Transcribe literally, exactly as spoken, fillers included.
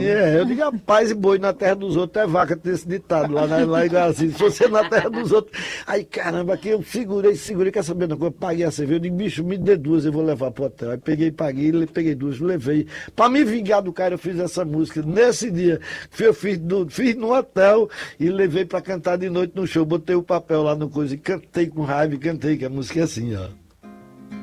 é. Eu digo, rapaz, e boi na terra dos outros é vaca, tem esse ditado lá, na, lá em Brasília. Se você na terra dos outros. Aí, caramba, aqui eu segurei, segurei, quer saber uma coisa? Eu paguei a cerveja. Eu digo, bicho, me dê duas, eu vou levar pro hotel. Aí peguei, paguei, peguei duas, levei. Pra me vingar do cara, eu fiz essa música. Nesse dia, eu fiz, do, fiz no hotel e levei pra cantar de noite no show. Botei o papel lá no coisa e cantei com raiva e cantei, que a música é assim, ó.